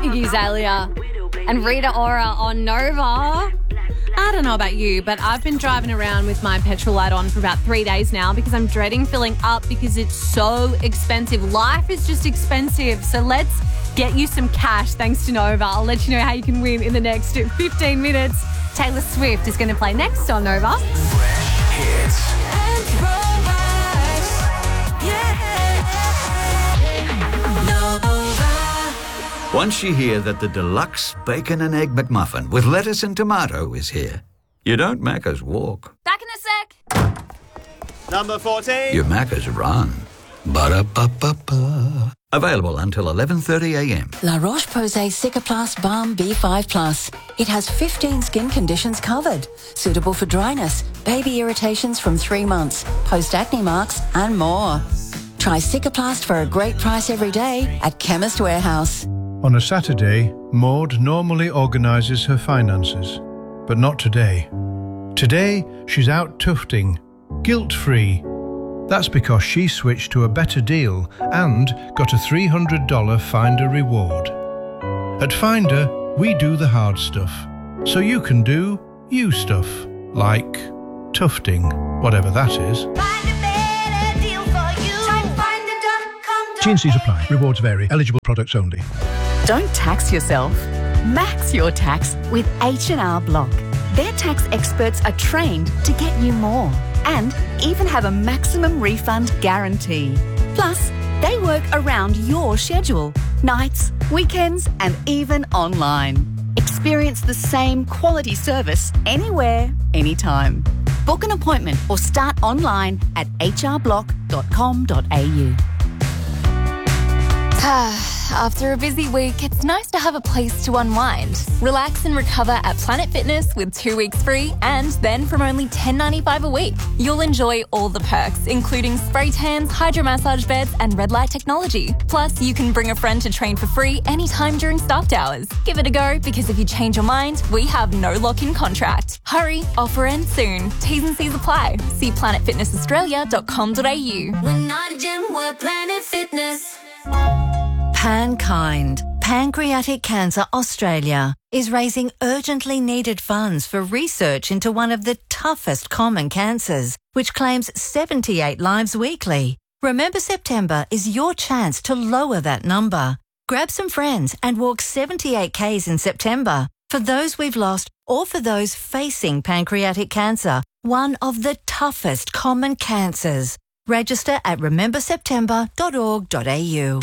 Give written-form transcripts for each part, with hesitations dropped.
Iggy Azalea and Rita Ora on Nova. I don't know about you, but I've been driving around with my petrol light on for about 3 days now because I'm dreading filling up because it's so expensive. Life is just expensive. So let's get you some cash thanks to Nova. I'll let you know how you can win in the next 15 minutes. Taylor Swift is going to play next on Nova. Fresh hits. Once you hear that the deluxe bacon and egg McMuffin with lettuce and tomato is here, you don't Macca's walk. Back in a sec. Number 14. You Macca's run. Ba-da-ba-ba-ba. Available until 11:30am. La Roche-Posay Cicaplast Balm B5 Plus. It has 15 skin conditions covered. Suitable for dryness, baby irritations from 3 months, post-acne marks and more. Try Cicaplast for a great price every day at Chemist Warehouse. On a Saturday, Maud normally organises her finances, but not today. Today, she's out tufting, guilt-free. That's because she switched to a better deal and got a $300 Finder reward. At Finder, we do the hard stuff, so you can do you stuff, like tufting, whatever that is. T&Cs apply. Rewards vary. Eligible products only. Don't tax yourself. Max your tax with H&R Block. Their tax experts are trained to get you more and even have a maximum refund guarantee. Plus, they work around your schedule, nights, weekends, and even online. Experience the same quality service anywhere, anytime. Book an appointment or start online at hrblock.com.au. After a busy week, it's nice to have a place to unwind. Relax and recover at Planet Fitness with 2 weeks free and then from only $10.95 a week. You'll enjoy all the perks, including spray tans, hydromassage beds and red light technology. Plus, you can bring a friend to train for free anytime during staffed hours. Give it a go because if you change your mind, we have no lock-in contract. Hurry, offer ends soon. T's and C's apply. See planetfitnessaustralia.com.au. We're not a gym, we're Planet Fitness. Pankind, Pancreatic Cancer Australia, is raising urgently needed funds for research into one of the toughest common cancers, which claims 78 lives weekly. Remember September is your chance to lower that number. Grab some friends and walk 78 Ks in September for those we've lost or for those facing pancreatic cancer, one of the toughest common cancers. Register at rememberseptember.org.au.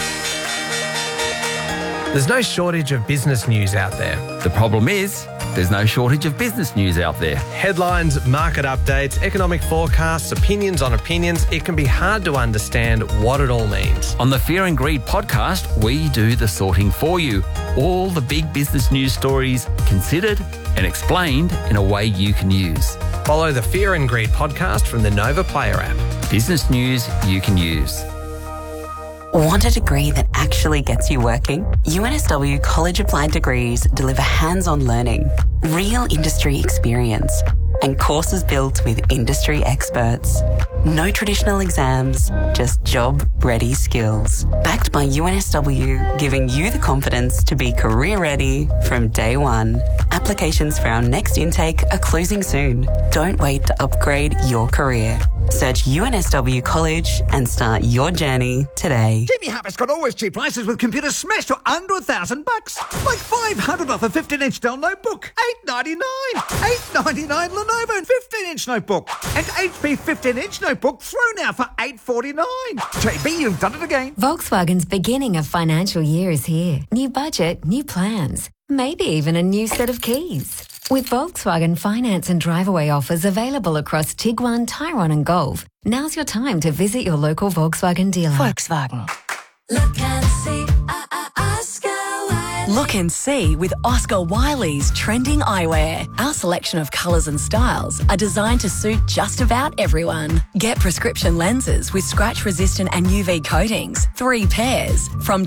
There's no shortage of business news out there. The problem is, there's no shortage of business news out there. Headlines, market updates, economic forecasts, opinions on opinions. It can be hard to understand what it all means. On the Fear and Greed podcast, we do the sorting for you. All the big business news stories considered and explained in a way you can use. Follow the Fear and Greed podcast from the Nova Player app. Business news you can use. Want a degree that actually gets you working? UNSW College Applied Degrees deliver hands-on learning, real industry experience, and courses built with industry experts. No traditional exams, just job-ready skills. Backed by UNSW, giving you the confidence to be career-ready from day one. Applications for our next intake are closing soon. Don't wait to upgrade your career. Search UNSW College and start your journey today. Jimmy Harris got always cheap prices with computers smashed to under $1,000. Like $500 off a 15-inch Dell notebook. $899. $899 Lenovo 15-inch notebook. And HP 15-inch notebook thrown out for $849. JB, you've done it again. Volkswagen's beginning of financial year is here. New budget, new plans. Maybe even a new set of keys. With Volkswagen finance and drive-away offers available across Tiguan, Tyrone and Golf, now's your time to visit your local Volkswagen dealer. Volkswagen. Look and see, Oscar Wilde. Look and see with Oscar Wiley's trending eyewear. Our selection of colours and styles are designed to suit just about everyone. Get prescription lenses with scratch-resistant and UV coatings, 3 pairs, from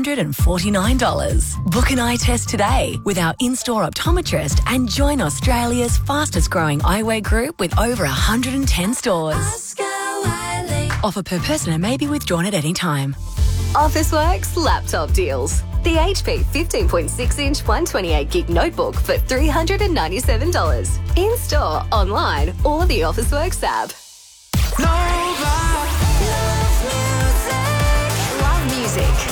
$249. Book an eye test today with our in-store optometrist and join Australia's fastest-growing eyewear group with over 110 stores. Oscar Wiley. Offer per person and may be withdrawn at any time. Officeworks laptop deals. The HP 15.6-inch 128GB notebook for $397. In-store, online, or the Officeworks app. Nova.